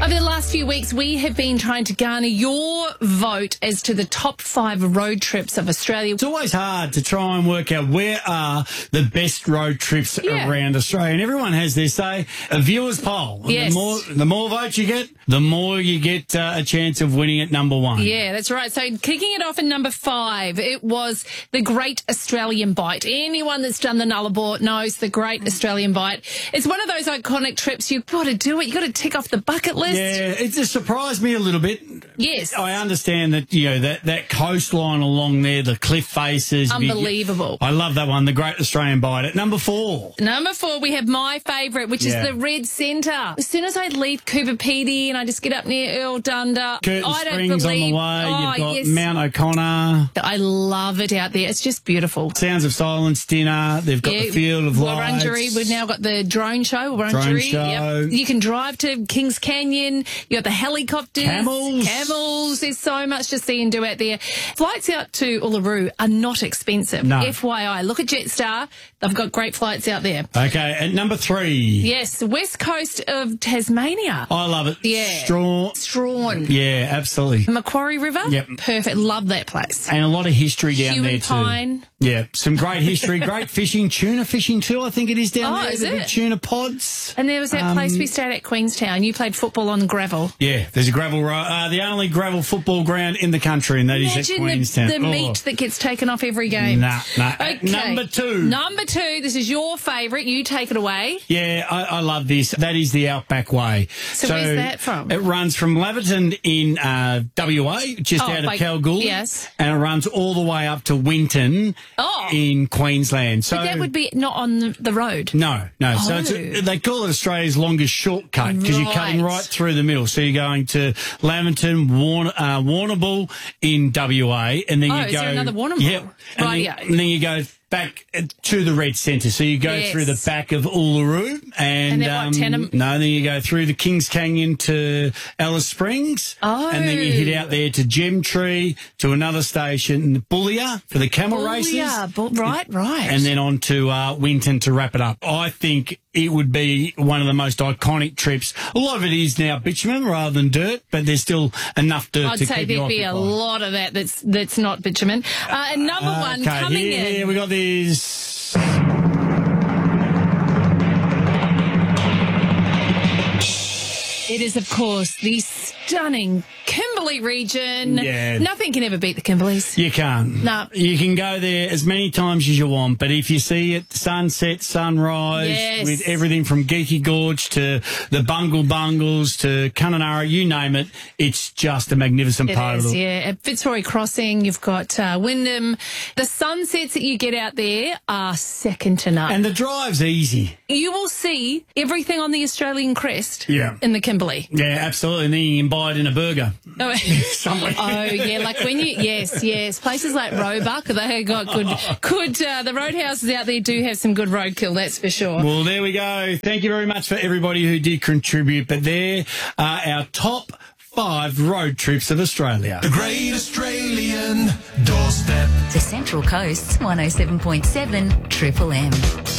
Over the last few weeks, we have been trying to garner your vote as to the top 5 road trips of Australia. It's always hard to try and work out where are the best road trips around Australia. And everyone has their say. A viewer's poll. Yes. The more votes you get, the more you get a chance of winning at number 1. Yeah, that's right. So kicking it off at number 5, it was the Great Australian Bight. Anyone that's done the Nullarbor knows the Great Australian Bight. It's one of those iconic trips. You've got to do it. You've got to tick off the bucket list. Yeah, it just surprised me a little bit. Yes. I understand that, that coastline along there, the cliff faces. Unbelievable. I love that one, the Great Australian Bight. At number 4. Number 4, we have my favourite, which is the Red Centre. As soon as I leave Cooper Pedy and I just get up near Earl Dunder, Curtin Springs on the way. You've got Mount O'Connor. I love it out there. It's just beautiful. Sounds of Silence dinner. They've got the Field of Lights. Wurundjeri. We've now got the drone show. Drone show. Yep. You can drive to Kings Canyon. You got the helicopters. Camels. There's so much to see and do out there. Flights out to Uluru are not expensive. No. FYI. Look at Jetstar. They've got great flights out there. Okay, at number 3. Yes, west coast of Tasmania. I love it. Yeah. Strawn. Yeah, absolutely. Macquarie River. Yep. Perfect. Love that place. And a lot of history down Huon there too. Pine. Yeah, some great history, great fishing, tuna fishing too, I think it is down there. Is the big it? tuna pods. And there was that place we stayed at, Queenstown. You played football on gravel. Yeah, there's a gravel road, the only gravel football ground in the country, and that is at Queenstown. The meat that gets taken off every game. Nah. Okay. Number 2. Number 2, this is your favourite. You take it away. Yeah, I love this. That is the Outback Way. So where's that from? It runs from Laverton in WA, just out of Kalgoorlie. Yes. And it runs all the way up to Winton in Queensland. So but that would be not on the road. No. So they call it Australia's longest shortcut because you're cutting right through the middle. So you're going to Laverton, Warrnambool in WA, and then you go. Is there another Warrnambool? Yep. And then you go back to the Red Centre. So you go through the back of Uluru and then you go through the Kings Canyon to Alice Springs. And then you head out there to Gemtree, to another station, Boulia for the camel races. Right. And then on to Winton to wrap it up. I think it would be one of the most iconic trips. A lot of it is now bitumen rather than dirt, but there's still enough dirt to keep you occupied. I'd say there'd be a lot of that that's not bitumen. And number 1 coming in. Here we got this. It is, of course, the stunning Kimberley region. Yeah. Nothing can ever beat the Kimberleys. You can't. No. You can go there as many times as you want, but if you see it, sunset, sunrise, with everything from Geeky Gorge to the Bungle Bungles to Kununurra, you name it, it's just a magnificent part of it. Yeah. At Fitzroy Crossing, you've got Wyndham. The sunsets that you get out there are second to none. And the drive's easy. You will see everything on the Australian crest in the Kimberley. Yeah, absolutely. And then you can buy it in a burger. Somewhere. Like when you, yes. Places like Roebuck, they got good, the roadhouses out there do have some good roadkill, that's for sure. Well, there we go. Thank you very much for everybody who did contribute. But there are our top 5 road trips of Australia. The Great Australian Doorstep. The Central Coast's 107.7 Triple M.